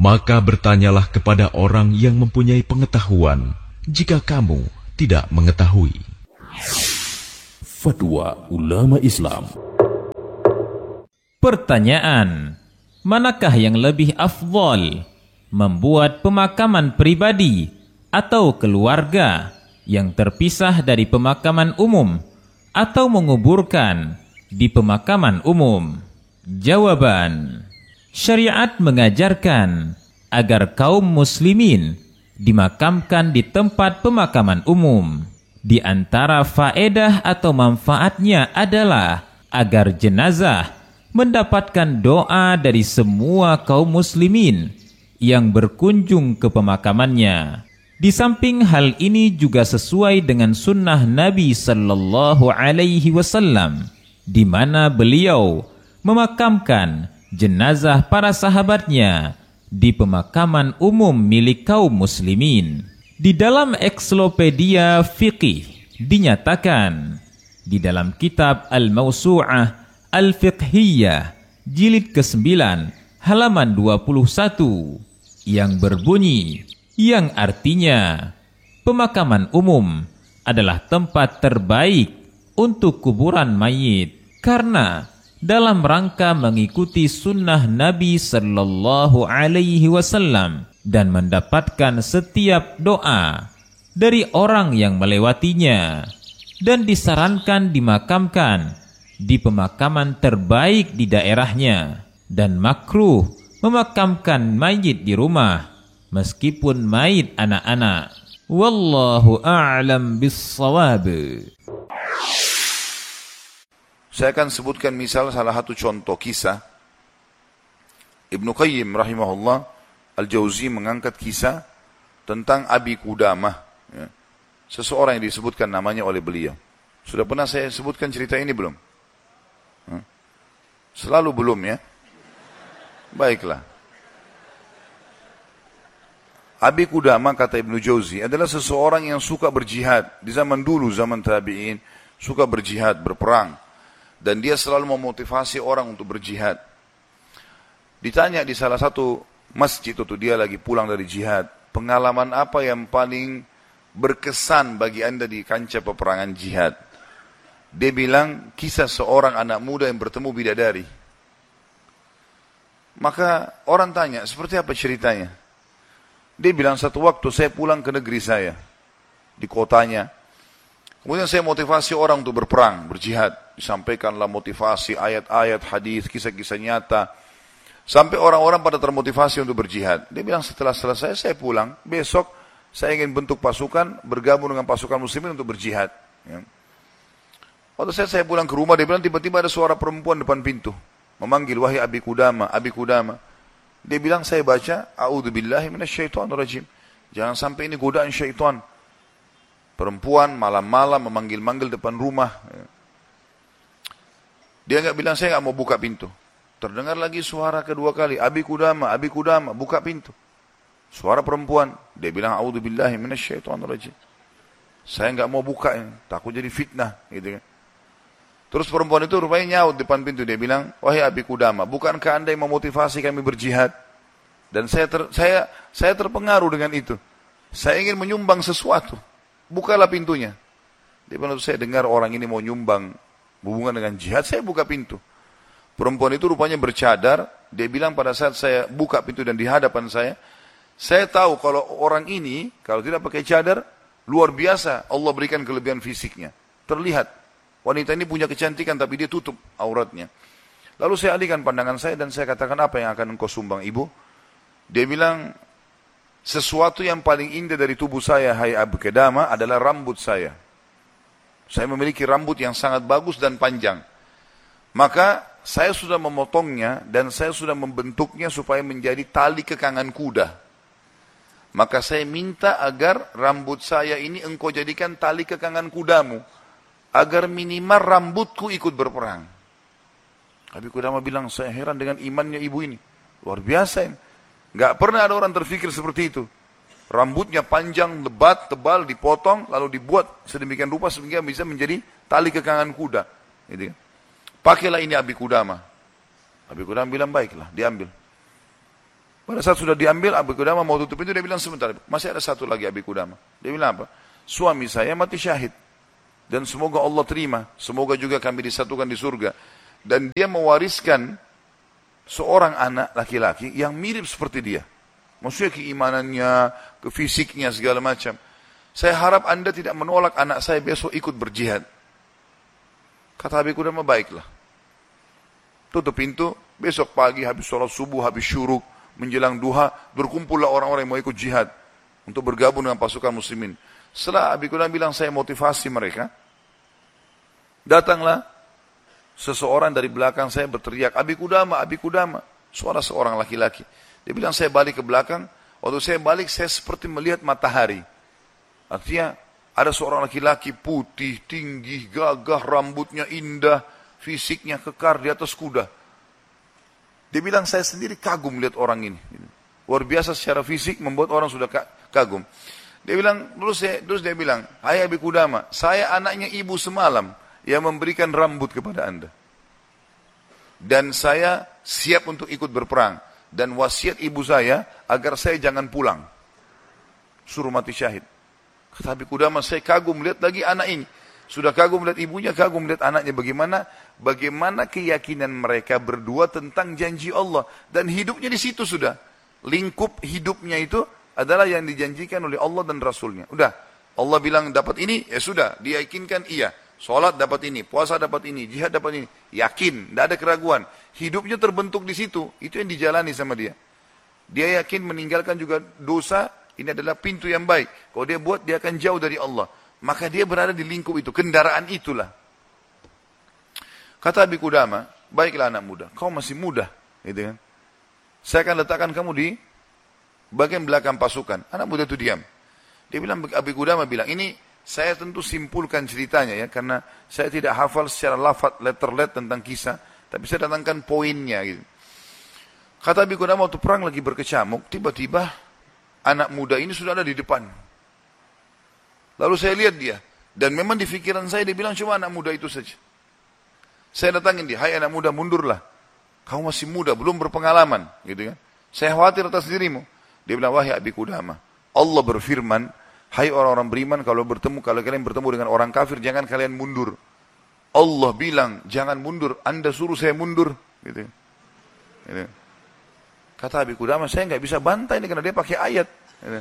Maka bertanyalah kepada orang yang mempunyai pengetahuan, jika kamu tidak mengetahui. Fatwa ulama Islam. Pertanyaan: manakah yang lebih afdal, membuat pemakaman pribadi atau keluarga yang terpisah dari pemakaman umum, atau menguburkan di pemakaman umum? Jawaban: syariat mengajarkan agar kaum muslimin dimakamkan di tempat pemakaman umum. Di antara faedah atau manfaatnya adalah agar jenazah mendapatkan doa dari semua kaum muslimin yang berkunjung ke pemakamannya. Di samping hal ini juga sesuai dengan sunnah Nabi Sallallahu Alaihi Wasallam, di mana beliau memakamkan jenazah para sahabatnya di pemakaman umum milik kaum muslimin. Di dalam Ensiklopedia Fiqih dinyatakan, di dalam kitab Al-Mawsu'ah Al-Fiqhiyah jilid ke-9 halaman 21 yang berbunyi, yang artinya pemakaman umum adalah tempat terbaik untuk kuburan mayit, karena dalam rangka mengikuti sunnah Nabi Sallallahu Alaihi Wasallam dan mendapatkan setiap doa dari orang yang melewatinya, dan disarankan dimakamkan di pemakaman terbaik di daerahnya, dan makruh memakamkan mayit di rumah meskipun mayit anak-anak. Wallahu a'lam bis-shawab. Saya akan sebutkan misal salah satu contoh kisah. Ibnu Qayyim rahimahullah Al-Jauzi mengangkat kisah tentang Abi Qudamah, ya. Seseorang yang disebutkan namanya oleh beliau. Sudah pernah saya sebutkan cerita ini belum? Selalu belum, ya? Baiklah. Abi Qudamah, kata Ibnu Jauzi, adalah seseorang yang suka berjihad. Di zaman dulu, zaman tabi'in, suka berjihad, berperang. Dan dia selalu memotivasi orang untuk berjihad. Ditanya di salah satu masjid itu, dia lagi pulang dari jihad, pengalaman apa yang paling berkesan bagi anda di kancah peperangan jihad? Dia bilang, kisah seorang anak muda yang bertemu bidadari. Maka orang tanya, seperti apa ceritanya? Dia bilang, satu waktu saya pulang ke negeri saya, di kotanya. Kemudian saya motivasi orang untuk berperang, berjihad. Disampaikanlah motivasi, ayat-ayat, hadis, kisah-kisah nyata. Sampai orang-orang pada termotivasi untuk berjihad. Dia bilang, setelah selesai saya pulang, besok saya ingin bentuk pasukan, bergabung dengan pasukan muslimin untuk berjihad. Ya. Waktu saya pulang ke rumah, dia bilang tiba-tiba ada suara perempuan depan pintu. Memanggil, wahai Abi Qudamah, Abi Qudamah. Dia bilang, saya baca, a'udzubillahi minasyaitonirrajim. Jangan sampai ini godaan syaitan. Perempuan malam-malam memanggil-manggil depan rumah. Ya. Dia enggak bilang, saya enggak mau buka pintu. Terdengar lagi suara kedua kali, Abi Qudamah, Abi Qudamah, buka pintu. Suara perempuan, dia bilang, a'udzubillahi minasyaitonirrajim. Saya enggak mau buka, takut jadi fitnah, gitu kan. Terus perempuan itu rupanya nyaut depan pintu, dia bilang, wahai Abi Qudamah, bukankah anda yang memotivasi kami berjihad? Dan saya terpengaruh dengan itu. Saya ingin menyumbang sesuatu. Bukalah pintunya. Dia bilang, saya dengar orang ini mau nyumbang hubungan dengan jihad, saya buka pintu. Perempuan itu rupanya bercadar, dia bilang pada saat saya buka pintu dan di hadapan saya tahu kalau orang ini, kalau tidak pakai cadar, luar biasa Allah berikan kelebihan fisiknya. Terlihat, wanita ini punya kecantikan tapi dia tutup auratnya. Lalu saya alihkan pandangan saya dan saya katakan, apa yang akan engkau sumbang ibu? Dia bilang, sesuatu yang paling indah dari tubuh saya, hai Abi Qudamah, adalah rambut saya. Saya memiliki rambut yang sangat bagus dan panjang. Maka saya sudah memotongnya dan saya sudah membentuknya supaya menjadi tali kekangan kuda. Maka saya minta agar rambut saya ini engkau jadikan tali kekangan kudamu, agar minimal rambutku ikut berperang. Abi Qudamah bilang, saya heran dengan imannya ibu ini. Luar biasa ini. Gak pernah ada orang terfikir seperti itu. Rambutnya panjang, lebat, tebal, dipotong, lalu dibuat sedemikian rupa sehingga bisa menjadi tali kekangan kuda. Gitu kan. Pakailah ini Abi Qudamah. Abi Qudamah bilang, baiklah, diambil. Pada saat sudah diambil, Abi Qudamah mau tutup pintu, dia bilang sebentar, masih ada satu lagi Abi Qudamah. Dia bilang apa? Suami saya mati syahid. Dan semoga Allah terima. Semoga juga kami disatukan di surga. Dan dia mewariskan seorang anak laki-laki yang mirip seperti dia. Maksudnya keimanannya, ke fisiknya, segala macam. Saya harap Anda tidak menolak anak saya besok ikut berjihad. Kata Abi Qudamah, baiklah. Tutup pintu, besok pagi habis sholat subuh, habis syuruk, menjelang duha, berkumpullah orang-orang yang mau ikut jihad untuk bergabung dengan pasukan muslimin. Setelah Abi Qudamah bilang saya motivasi mereka, datanglah seseorang dari belakang saya berteriak, Abi Qudamah, suara seorang laki-laki. Dia bilang saya balik ke belakang, waktu saya balik saya seperti melihat matahari. Artinya ada seorang laki-laki putih, tinggi, gagah, rambutnya indah, fisiknya kekar di atas kuda. Dia bilang saya sendiri kagum lihat orang ini. Luar biasa secara fisik membuat orang sudah kagum. Dia bilang, terus dia bilang, hai Abi Qudamah, saya anaknya ibu semalam yang memberikan rambut kepada Anda. Dan saya siap untuk ikut berperang. Dan wasiat ibu saya agar saya jangan pulang. Suruh mati syahid. Kata Abi Qudamah, saya kagum lihat lagi anak ini. Sudah kagum melihat ibunya, kagum melihat anaknya. Bagaimana keyakinan mereka berdua tentang janji Allah. Dan hidupnya di situ sudah. Lingkup hidupnya itu adalah yang dijanjikan oleh Allah dan Rasulnya. Udah, Allah bilang dapat ini, ya sudah. Diyakinkan iya. Sholat dapat ini, puasa dapat ini, jihad dapat ini. Yakin, tidak ada keraguan. Hidupnya terbentuk di situ. Itu yang dijalani sama dia. Dia yakin meninggalkan juga dosa, ini adalah pintu yang baik. Kalau dia buat, dia akan jauh dari Allah. Maka dia berada di lingkup itu, kendaraan itulah. Kata Abi Qudamah, baiklah anak muda, kau masih muda, gitu kan? Saya akan letakkan kamu di bagian belakang pasukan. Anak muda itu diam. Dia bilang, Abi Qudamah bilang, ini saya tentu simpulkan ceritanya ya, karena saya tidak hafal secara lafaz letter tentang kisah, tapi saya datangkan poinnya gitu. Kata Abi Qudamah waktu perang lagi berkecamuk, tiba-tiba anak muda ini sudah ada di depan. Lalu saya lihat dia, dan memang di pikiran saya dia bilang cuma anak muda itu saja. Saya datangin dia, hai anak muda mundurlah. Kamu masih muda, belum berpengalaman, gitu kan. Saya khawatir atas dirimu. Dia bilang, wahai Abi Qudamah, Allah berfirman, hai orang-orang beriman, kalau kalian bertemu dengan orang kafir, jangan kalian mundur. Allah bilang, jangan mundur, Anda suruh saya mundur. Gitu. Gitu. Kata Abi Qudamah, saya nggak bisa bantai ini karena dia pakai ayat. Gitu.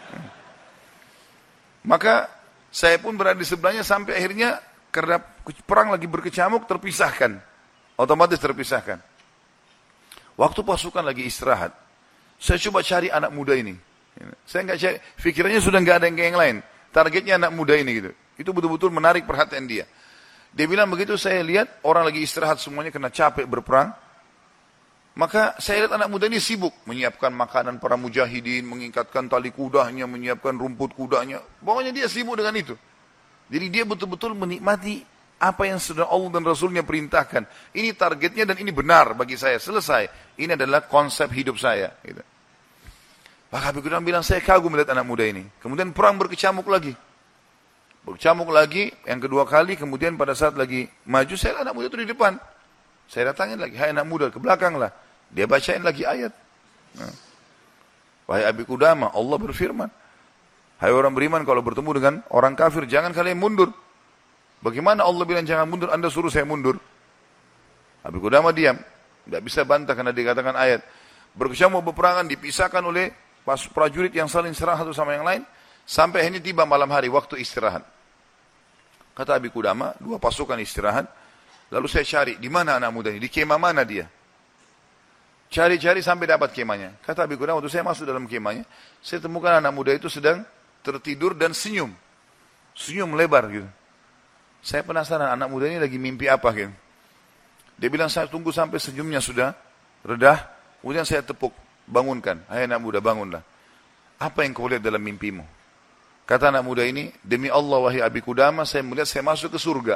Maka saya pun berada di sebelahnya sampai akhirnya karena perang lagi berkecamuk terpisahkan. Otomatis terpisahkan. Waktu pasukan lagi istirahat, saya coba cari anak muda ini. Saya nggak cari, pikirannya sudah nggak ada yang lain. Targetnya anak muda ini gitu. Itu betul-betul menarik perhatian dia. Dia bilang begitu saya lihat orang lagi istirahat semuanya karena capek berperang. Maka saya lihat anak muda ini sibuk menyiapkan makanan para mujahidin, mengikatkan tali kudanya, menyiapkan rumput kudanya. Pokoknya dia sibuk dengan itu. Jadi dia betul-betul menikmati apa yang sudah Allah dan Rasulnya perintahkan. Ini targetnya dan ini benar bagi saya. Selesai. Ini adalah konsep hidup saya. Gitu. Maka Abi Qudamah bilang, saya kagum melihat anak muda ini. Kemudian perang berkecamuk lagi. Berkecamuk lagi, yang kedua kali, kemudian pada saat lagi maju, saya lihat anak muda itu di depan. Saya datangin lagi, hai anak muda, ke belakang lah. Dia bacain lagi ayat. Nah. Wahai Abi Qudamah, Allah berfirman, hai orang beriman, kalau bertemu dengan orang kafir, jangan kalian mundur. Bagaimana Allah bilang jangan mundur, Anda suruh saya mundur? Abi Qudamah diam. Tidak bisa bantah karena dikatakan ayat. Berkecamuk peperangan dipisahkan oleh prajurit yang saling serang satu sama yang lain. Sampai ini tiba malam hari, waktu istirahat. Kata Abi Qudamah, dua pasukan istirahat. Lalu saya cari, di mana anak muda ini? Di kemah mana dia? Cari-cari sampai dapat kemahnya. Kata Abi Qudamah, waktu saya masuk dalam kemahnya, saya temukan anak muda itu sedang tertidur dan senyum. Senyum lebar gitu. Saya penasaran anak muda ini lagi mimpi apa gitu. Dia bilang, saya tunggu sampai senyumnya sudah redah. Kemudian saya tepuk, bangunkan. Hai anak muda, bangunlah. Apa yang kau lihat dalam mimpimu? Kata anak muda ini, demi Allah wahai Abi Qudamah, saya melihat saya masuk ke surga.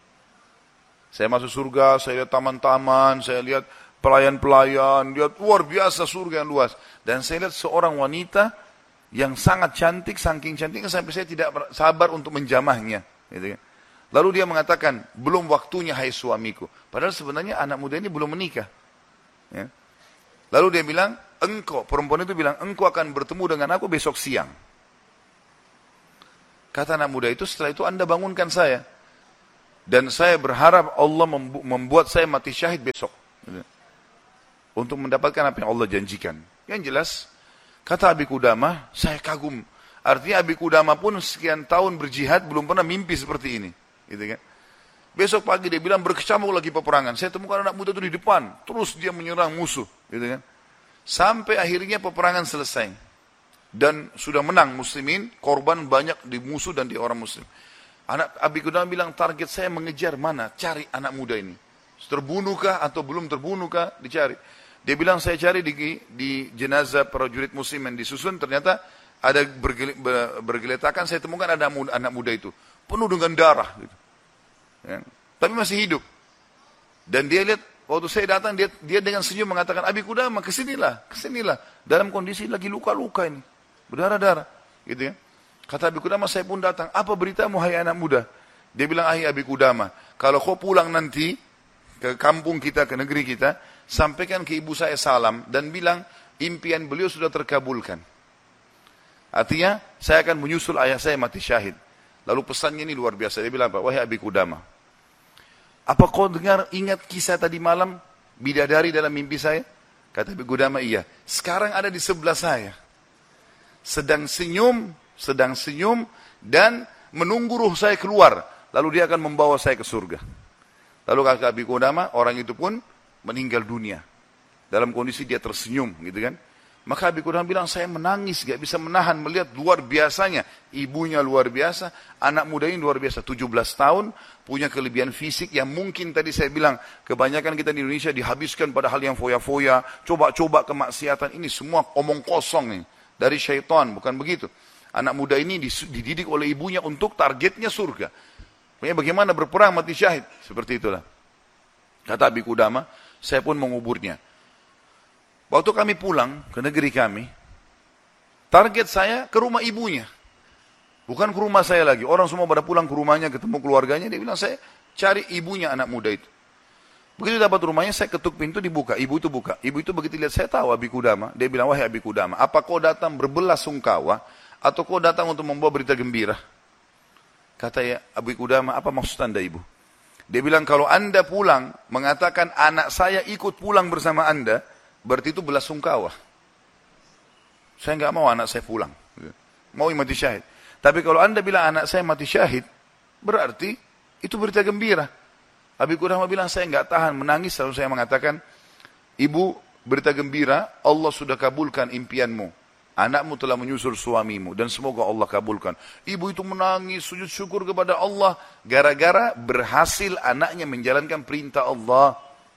Saya masuk surga, saya lihat taman-taman, saya lihat pelayan-pelayan, lihat luar biasa surga yang luas. Dan saya lihat seorang wanita yang sangat cantik, saking cantiknya sampai saya tidak sabar untuk menjamahnya. Gitu. Lalu dia mengatakan, belum waktunya hai suamiku. Padahal sebenarnya anak muda ini belum menikah. Ya. Lalu dia bilang, engkau, perempuan itu bilang, engkau akan bertemu dengan aku besok siang. Kata anak muda itu, setelah itu Anda bangunkan saya. Dan saya berharap Allah membuat saya mati syahid besok. Untuk mendapatkan apa yang Allah janjikan. Yang jelas, kata Abi Qudamah, saya kagum. Artinya Abi Qudamah pun sekian tahun berjihad, belum pernah mimpi seperti ini. Gitu kan? Besok pagi dia bilang, berkecamuk lagi peperangan. Saya temukan anak muda itu di depan. Terus dia menyerang musuh. Gitu kan? Sampai akhirnya peperangan selesai. Dan sudah menang muslimin, korban banyak di musuh dan di orang muslim. Anak Abi Qudamah bilang, target saya mengejar mana? Cari anak muda ini. Terbunuhkah atau belum terbunuhkah? Dicari. Dia bilang, saya cari di jenazah prajurit muslim yang disusun. Ternyata ada bergeletakan, saya temukan ada anak muda itu. Penuh dengan darah. Gitu. Ya. Tapi masih hidup. Dan dia lihat, waktu saya datang, dia dengan senyum mengatakan, Abi Qudamah, kesinilah. Dalam kondisi lagi luka-luka ini. Berdarah-darah. Gitu ya. Kata Abi Qudamah, saya pun datang. Apa beritamu, hai anak muda? Dia bilang, hai Abi Qudamah, kalau kau pulang nanti ke kampung kita, ke negeri kita, sampaikan ke ibu saya salam dan bilang, impian beliau sudah terkabulkan. Artinya, saya akan menyusul ayah saya mati syahid. Lalu pesannya ini luar biasa. Dia bilang apa? Wahai Abi Qudamah, apa kau ingat kisah tadi malam, bidadari dalam mimpi saya? Kata Abi Qudamah, iya. Sekarang ada di sebelah saya. Sedang senyum dan menunggu ruh saya keluar. Lalu dia akan membawa saya ke surga. Lalu kata Abi Qudamah, orang itu pun meninggal dunia. Dalam kondisi dia tersenyum, gitu kan. Maka Abi Qudamah bilang, saya menangis, gak bisa menahan melihat luar biasanya. Ibunya luar biasa, anak muda ini luar biasa. 17 tahun, punya kelebihan fisik yang mungkin tadi saya bilang, kebanyakan kita di Indonesia dihabiskan pada hal yang foya-foya, coba-coba kemaksiatan. Ini semua omong kosong nih, dari syaitan, bukan begitu. Anak muda ini dididik oleh ibunya untuk targetnya surga. Bagaimana berperang mati syahid, seperti itulah. Kata Abi Qudamah, saya pun menguburnya. Waktu kami pulang ke negeri kami, target saya ke rumah ibunya. Bukan ke rumah saya lagi. Orang semua pada pulang ke rumahnya, ketemu keluarganya. Dia bilang, saya cari ibunya anak muda itu. Begitu dapat rumahnya, saya ketuk pintu, dibuka. Ibu itu buka. Ibu itu begitu lihat, saya tahu Abi Qudamah. Dia bilang, wahai Abi Qudamah, apa kau datang berbelas sungkawa, atau kau datang untuk membawa berita gembira? Kata ya Abi Qudamah, apa maksud anda ibu? Dia bilang, kalau anda pulang, mengatakan anak saya ikut pulang bersama anda, berarti itu belas sungkawa. Saya enggak mau anak saya pulang. Mau mati syahid. Tapi kalau anda bilang anak saya mati syahid, berarti itu berita gembira. Abi Qudamah bilang, saya enggak tahan menangis. Lalu saya mengatakan, ibu, berita gembira, Allah sudah kabulkan impianmu. Anakmu telah menyusul suamimu. Dan semoga Allah kabulkan. Ibu itu menangis, sujud syukur kepada Allah. Gara-gara berhasil anaknya menjalankan perintah Allah.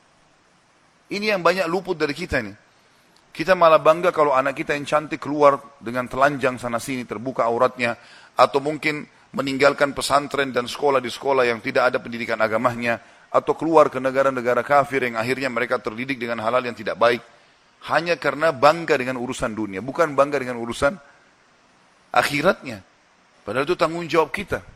Ini yang banyak luput dari kita nih. Kita malah bangga kalau anak kita yang cantik keluar dengan telanjang sana sini, terbuka auratnya. Atau mungkin meninggalkan pesantren dan sekolah di sekolah yang tidak ada pendidikan agamanya. Atau keluar ke negara-negara kafir yang akhirnya mereka terdidik dengan hal-hal yang tidak baik. Hanya karena bangga dengan urusan dunia. Bukan bangga dengan urusan akhiratnya. Padahal itu tanggung jawab kita.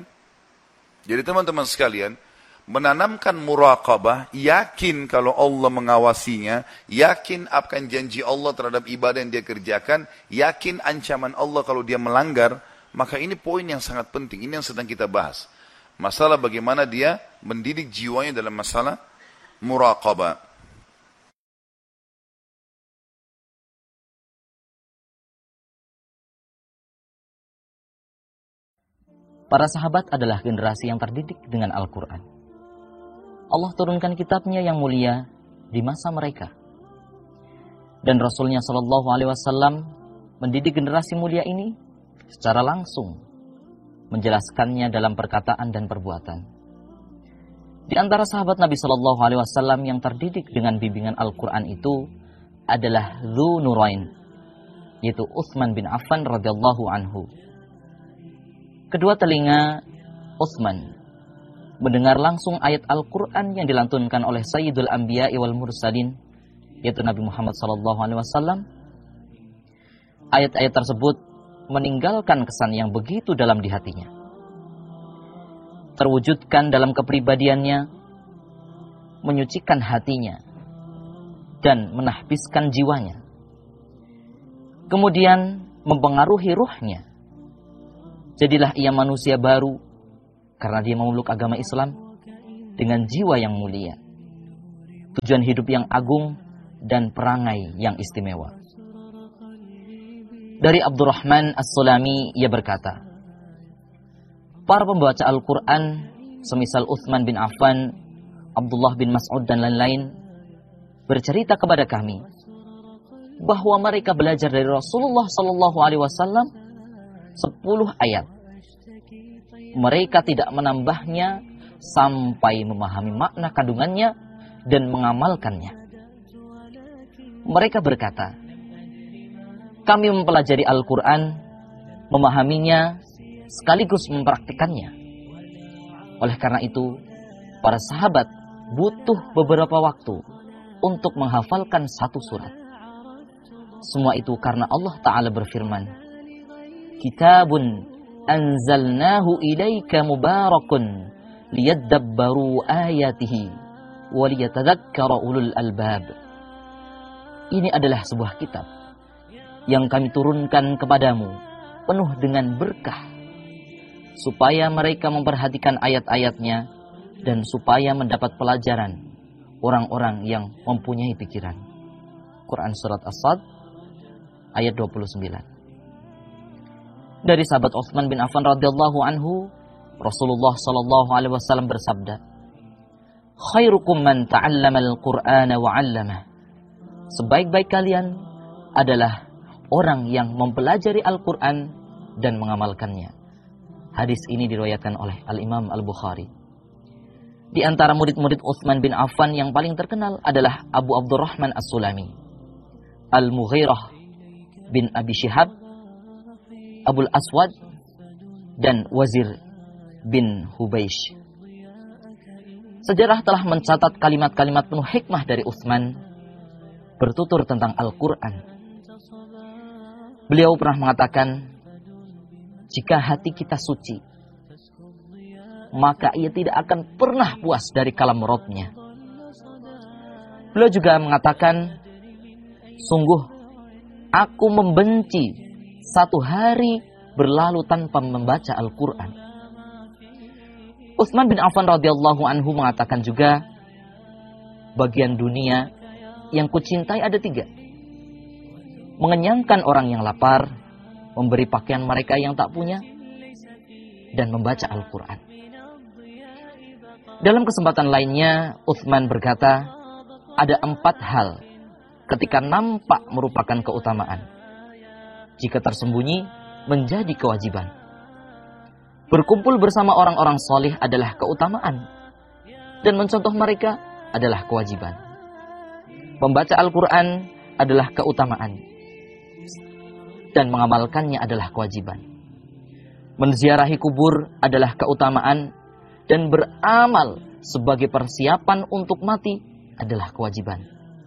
Jadi teman-teman sekalian, menanamkan muraqabah, yakin kalau Allah mengawasinya, yakin akan janji Allah terhadap ibadah yang dia kerjakan, yakin ancaman Allah kalau dia melanggar, maka ini poin yang sangat penting, ini yang sedang kita bahas. Masalah bagaimana dia mendidik jiwanya dalam masalah muraqabah. Para sahabat adalah generasi yang terdidik dengan Al-Quran. Allah turunkan kitabnya yang mulia di masa mereka. Dan Rasulnya SAW mendidik generasi mulia ini secara langsung, menjelaskannya dalam perkataan dan perbuatan. Di antara sahabat Nabi SAW yang terdidik dengan bimbingan Al-Quran itu adalah Dzu Nurain, yaitu Utsman bin Affan radhiyallahu anhu. Kedua telinga Utsman mendengar langsung ayat Al-Quran yang dilantunkan oleh Sayyidul Anbiya wal Mursalin, yaitu Nabi Muhammad SAW. Ayat-ayat tersebut meninggalkan kesan yang begitu dalam di hatinya. Terwujudkan dalam kepribadiannya, menyucikan hatinya, dan menahbiskan jiwanya. kemudian mempengaruhi ruhnya. Jadilah ia manusia baru karena dia memeluk agama Islam dengan jiwa yang mulia, tujuan hidup yang agung, dan perangai yang istimewa. Dari Abdurrahman As-Sulami, ia berkata, para pembaca Al-Quran semisal Utsman bin Affan, Abdullah bin Mas'ud dan lain-lain bercerita kepada kami bahwa mereka belajar dari Rasulullah SAW 10 ayat. Mereka tidak menambahnya sampai memahami makna kandungannya dan mengamalkannya. Mereka berkata, kami mempelajari Al-Quran, memahaminya, sekaligus mempraktikannya. Oleh karena itu, para sahabat butuh beberapa waktu untuk menghafalkan satu surat. Semua itu karena Allah Ta'ala berfirman, Kitabun anzalnahu ilaika mubarakun liyadabbaru ayatihi waliyatadzakkara ulul albab. Ini adalah sebuah kitab yang kami turunkan kepadamu penuh dengan berkah, supaya mereka memperhatikan ayat-ayatnya dan supaya mendapat pelajaran orang-orang yang mempunyai pikiran. Quran Surat As-Sad ayat 29. Dari sahabat Utsman bin Affan radhiyallahu anhu, Rasulullah sallallahu alaihi wasallam bersabda, khairukum man ta'allama al-Qur'ana wa 'allamah. Sebaik-baik kalian adalah orang yang mempelajari Al-Quran dan mengamalkannya. Hadis ini diriwayatkan oleh Al-Imam Al-Bukhari. Di antara murid-murid Utsman bin Affan yang paling terkenal adalah Abu Abdurrahman As-Sulami, Al-Mughirah bin Abi Syihab, Abul Aswad, dan Wazir bin Hubeish. Sejarah telah mencatat kalimat-kalimat penuh hikmah dari Utsman bertutur tentang Al-Quran. Beliau pernah mengatakan, jika hati kita suci, maka ia tidak akan pernah puas dari kalam Rabb-Nya. Beliau juga mengatakan, sungguh aku membenci satu hari berlalu tanpa membaca Al-Quran. Utsman bin Affan radhiyallahu anhu mengatakan juga, bagian dunia yang kucintai ada 3. Mengenyangkan orang yang lapar, memberi pakaian mereka yang tak punya, dan membaca Al-Quran. Dalam kesempatan lainnya, Utsman berkata, ada 4 hal ketika nampak merupakan keutamaan, jika tersembunyi menjadi kewajiban. Berkumpul bersama orang-orang soleh adalah keutamaan, dan mencontoh mereka adalah kewajiban. Membaca Al-Quran adalah keutamaan, dan mengamalkannya adalah kewajiban. Menziarahi kubur adalah keutamaan, dan beramal sebagai persiapan untuk mati adalah kewajiban.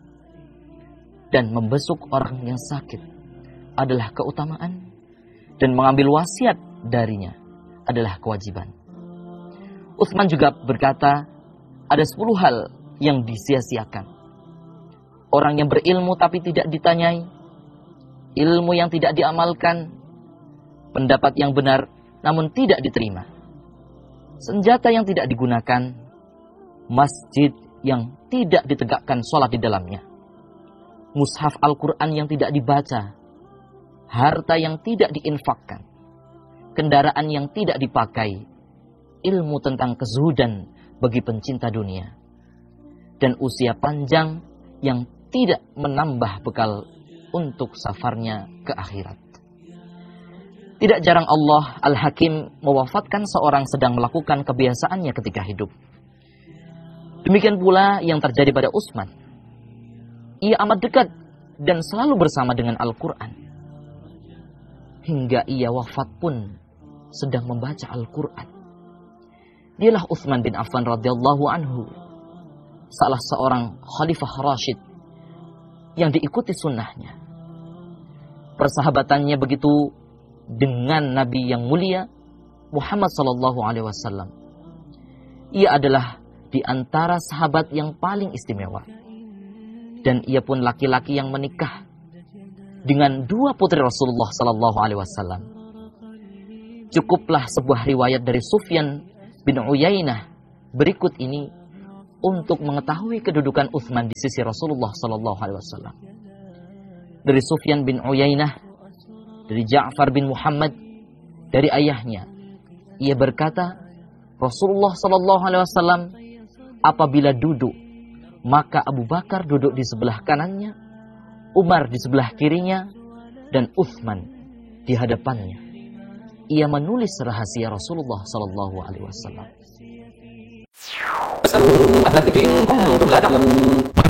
Dan membesuk orang yang sakit adalah keutamaan, dan mengambil wasiat darinya adalah kewajiban. Utsman juga berkata, ada 10 hal yang disia-siakan. Orang yang berilmu tapi tidak ditanyai, ilmu yang tidak diamalkan, pendapat yang benar namun tidak diterima, senjata yang tidak digunakan, masjid yang tidak ditegakkan sholat di dalamnya, mushaf Al-Quran yang tidak dibaca, harta yang tidak diinfakkan, kendaraan yang tidak dipakai, ilmu tentang kezuhudan bagi pencinta dunia, dan usia panjang yang tidak menambah bekal untuk safarnya ke akhirat. Tidak jarang Allah Al-Hakim mewafatkan seorang sedang melakukan kebiasaannya ketika hidup. Demikian pula yang terjadi pada Utsman. Ia amat dekat dan selalu bersama dengan Al-Quran. Hingga ia wafat pun sedang membaca Al-Quran. Dialah Utsman bin Affan radhiyallahu anhu, salah seorang khalifah Rashid yang diikuti sunnahnya. Persahabatannya begitu dengan Nabi yang mulia Muhammad sallallahu alaihi wasallam. Ia adalah di antara sahabat yang paling istimewa, dan ia pun laki-laki yang menikah dengan dua putri Rasulullah sallallahu alaihi wasallam. Cukuplah sebuah riwayat dari Sufyan bin Uyainah berikut ini untuk mengetahui kedudukan Utsman di sisi Rasulullah sallallahu alaihi wasallam. Dari Sufyan bin Uyainah, dari Ja'far bin Muhammad, dari ayahnya, ia berkata, Rasulullah sallallahu alaihi wasallam apabila duduk, maka Abu Bakar duduk di sebelah kanannya, Umar di sebelah kirinya, dan Utsman di hadapannya. Ia menulis rahasia Rasulullah sallallahu alaihi wasallam.